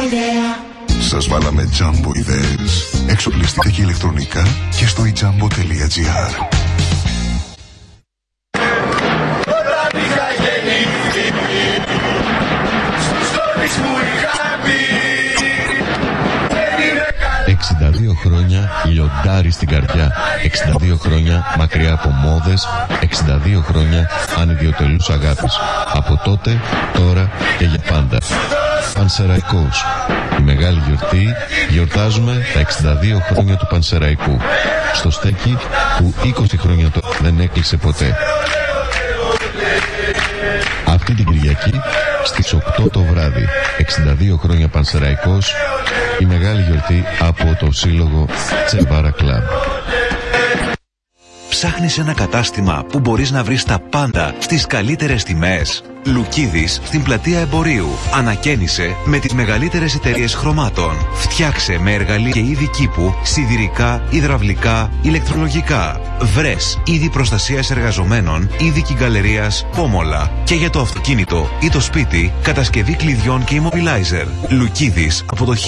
Σας βάλαμε Jumbo ιδέες. Εξοπλιστικά και ηλεκτρονικά και στο ijumbo.gr. Όταν είχα γεννηθεί, στους κόρης μου είχα πει, 62 χρόνια λιοντάρι στην καρδιά, 62 χρόνια μακριά από μόδες, 62 χρόνια ανιδιοτελούς αγάπης. Από τότε, τώρα και για πάντα. Πανσεραϊκός. Η μεγάλη γιορτή γιορτάζουμε τα 62 χρόνια του Πανσεραϊκού. Στο στέκι που 20 χρόνια δεν έκλεισε ποτέ. Αυτή την Κυριακή στις 8 το βράδυ, 62 χρόνια Πανσεραϊκός, η μεγάλη γιορτή από το σύλλογο Τσεβάρα Κλαμπ. Ψάχνεις ένα κατάστημα που μπορείς να βρεις τα πάντα στις καλύτερες τιμές? Λουκίδης στην πλατεία Εμπορίου. Ανακαίνισε με τις μεγαλύτερες εταιρείες χρωμάτων. Φτιάξε με εργαλεία και είδη κήπου, σιδηρικά, υδραυλικά, ηλεκτρολογικά. Βρες είδη προστασίας εργαζομένων, είδη κυγκαλερίας, πόμολα. Και για το αυτοκίνητο ή το σπίτι, κατασκευή κλειδιών και immobilizer. Λουκίδης από το